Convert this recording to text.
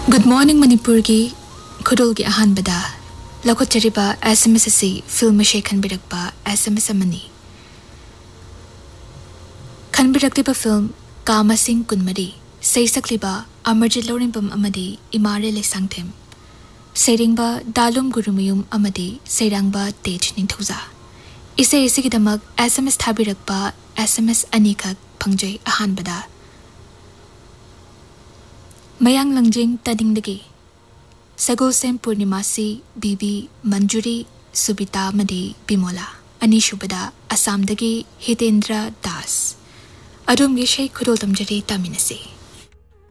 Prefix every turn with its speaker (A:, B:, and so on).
A: Good morning Manipur gi khudul gi ahan bada lakot chariba SMS si film she khanbirak ba SMS amani khanbirak ba film Kama Singh Kunmari seisakliba Amarjit Lorimbam amadi Imare le sangthem Seringba Dalum Gurumuyum amadi Seirangba Tej Ningthuza ise ise gidamak SMS thabirak ba SMS anikak phangjai ahan bada Mayang Langjing Tadingdagi Sagosem Purnimasi Bibi Manjuri Subita Madi Bimola Anishubada Assamdagi Hitendra Das Adum Gishay Khudol Tamjari Taminasi